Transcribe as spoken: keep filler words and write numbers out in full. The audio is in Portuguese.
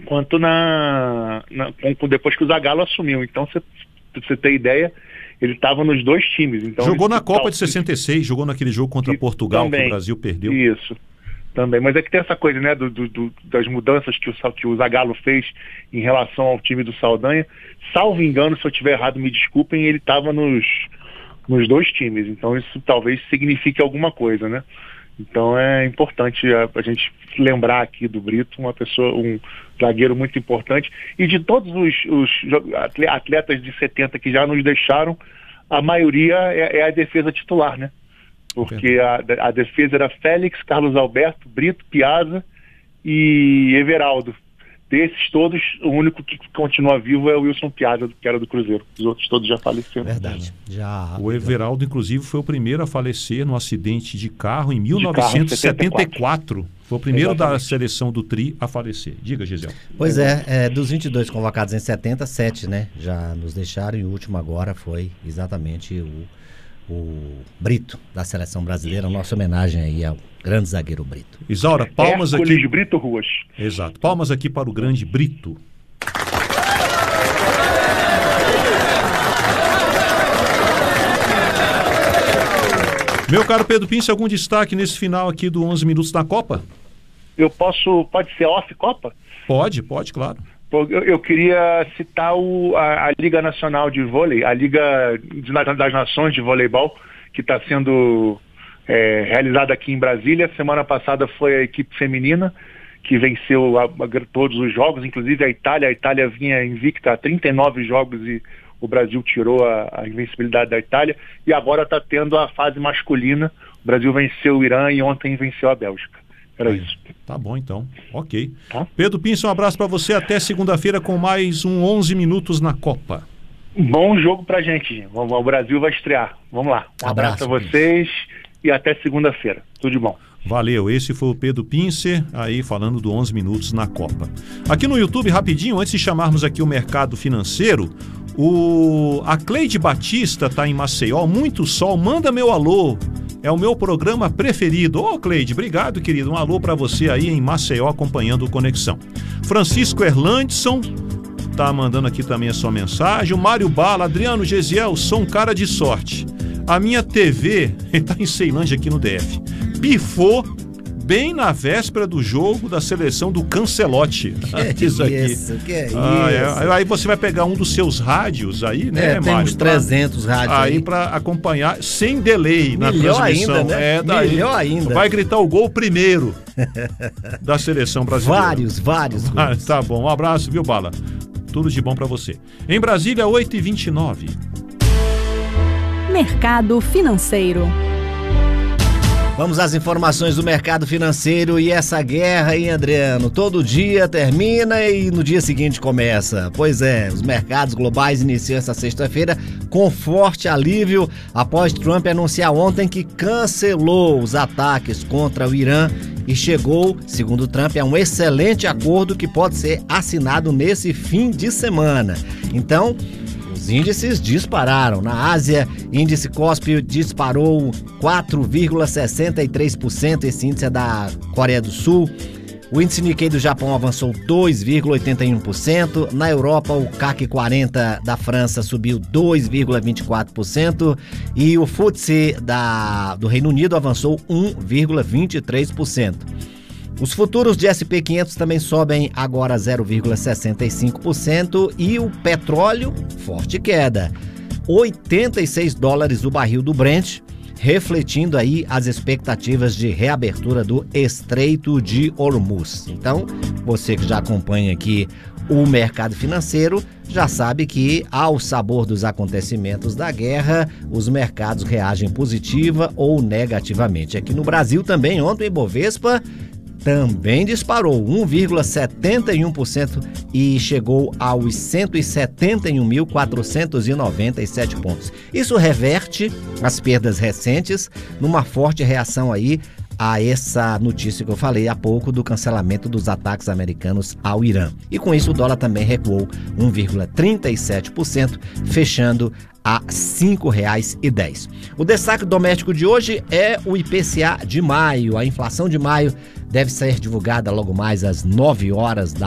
quanto na, na com, depois que o Zagallo assumiu. Então, você, você ter ideia, ele estava nos dois times. Então, jogou na Copa tal, de sessenta e seis, jogou naquele jogo contra e, Portugal, também, que o Brasil perdeu. Isso, também. Mas é que tem essa coisa, né, do, do, do, das mudanças que o, que o Zagallo fez em relação ao time do Saldanha. Salvo engano, se eu estiver errado, me desculpem, ele estava nos, nos dois times. Então, isso talvez signifique alguma coisa, né? Então é importante a, a gente lembrar aqui do Brito, uma pessoa, um zagueiro muito importante. E de todos os, os atletas de setenta que já nos deixaram, a maioria é, é a defesa titular, né? Porque a, a defesa era Félix, Carlos Alberto, Brito, Piazza e Everaldo. Desses todos, o único que continua vivo é o Wilson Piazza, que era do Cruzeiro. Os outros todos já faleceram. Verdade. Já... O Everaldo, inclusive, foi o primeiro a falecer no acidente de carro em mil novecentos e setenta e quatro. Foi o primeiro Exatamente. Da seleção do Tri a falecer. Diga, Gisele. Pois é, é, dos vinte e dois convocados em setenta, sete, né, já nos deixaram, e o último agora foi exatamente o, o Brito, da seleção brasileira. Nossa homenagem aí ao grande zagueiro Brito. Isaura, palmas Hércules aqui. Brito Ruas. Exato. Palmas aqui para o grande Brito. Meu caro Pedro Pince, algum destaque nesse final aqui do onze Minutos da Copa? Eu posso, pode ser off-Copa? Pode, pode, claro. Eu, eu queria citar o, a, a Liga Nacional de Vôlei, a Liga de, das Nações de Voleibol, que está sendo é, realizada aqui em Brasília. Semana passada foi a equipe feminina que venceu a, a, todos os jogos, inclusive a Itália. A Itália vinha invicta a trinta e nove jogos e o Brasil tirou a, a invencibilidade da Itália, e agora está tendo a fase masculina. O Brasil venceu o Irã e ontem venceu a Bélgica. Era Aí, isso. Tá bom, então. Ok. Tá? Pedro Pince, um abraço para você. Até segunda-feira com mais um onze Minutos na Copa. Bom jogo pra gente. O Brasil vai estrear. Vamos lá. Um abraço, abraço a vocês e até segunda-feira. Tudo de bom. Valeu, esse foi o Pedro Pince, aí falando do onze Minutos na Copa. Aqui no YouTube, rapidinho, antes de chamarmos aqui o mercado financeiro, o... a Cleide Batista está em Maceió, muito sol, manda meu alô, é o meu programa preferido. Ô, Cleide, obrigado, querido, um alô para você aí em Maceió, acompanhando o Conexão. Francisco Erlandson tá mandando aqui também a sua mensagem. O Mário Bala, Adriano Gesiel, sou um cara de sorte. A minha T V, ele tá em Ceilândia aqui no D F, pifou bem na véspera do jogo da seleção do Cancelote. Que isso, aqui. isso, que é ah, isso. É. Aí você vai pegar um dos seus rádios aí, né, é, tem Mário? uns trezentos rádios aí. Aí para acompanhar sem delay na Melhor transmissão. Ainda, né? É, daí Melhor ainda. Vai gritar o gol primeiro da seleção brasileira. Vários, vários ah, gols. Tá bom, um abraço, viu, Bala? Tudo de bom para você. Em Brasília, oito e vinte e nove. Mercado Financeiro. Vamos às informações do mercado financeiro e essa guerra aí, Adriano, todo dia termina e no dia seguinte começa. Pois é, os mercados globais iniciam essa sexta-feira com forte alívio após Trump anunciar ontem que cancelou os ataques contra o Irã e chegou, segundo Trump, a um excelente acordo que pode ser assinado nesse fim de semana. Então, os índices dispararam. Na Ásia, índice Kospi disparou quatro vírgula sessenta e três por cento, esse índice é da Coreia do Sul. O índice Nikkei do Japão avançou dois vírgula oitenta e um por cento. Na Europa, o C A C quarenta da França subiu dois vírgula vinte e quatro por cento. E o F T S E da, do Reino Unido avançou um vírgula vinte e três por cento. Os futuros de S e P quinhentos também sobem agora zero vírgula sessenta e cinco por cento e o petróleo, forte queda, oitenta e seis dólares o barril do Brent, refletindo aí as expectativas de reabertura do Estreito de Hormuz. Então, você que já acompanha aqui o mercado financeiro já sabe que, ao sabor dos acontecimentos da guerra, os mercados reagem positiva ou negativamente. Aqui no Brasil também, ontem o Ibovespa também disparou um vírgula setenta e um por cento e chegou aos cento e setenta e um mil quatrocentos e noventa e sete pontos. Isso reverte as perdas recentes numa forte reação aí a essa notícia que eu falei há pouco do cancelamento dos ataques americanos ao Irã. E com isso o dólar também recuou um vírgula trinta e sete por cento, fechando a cinco reais e dez centavos. O destaque doméstico de hoje é o I P C A de maio. A inflação de maio deve ser divulgada logo mais às nove horas da